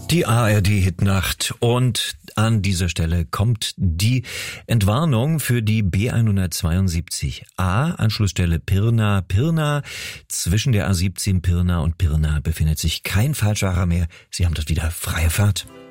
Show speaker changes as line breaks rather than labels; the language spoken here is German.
Die ARD-Hitnacht und an dieser Stelle kommt die Entwarnung für die B172A, Anschlussstelle Pirna. Pirna, zwischen der A17 Pirna und Pirna befindet sich kein Falschfahrer mehr. Sie haben dort wieder freie Fahrt.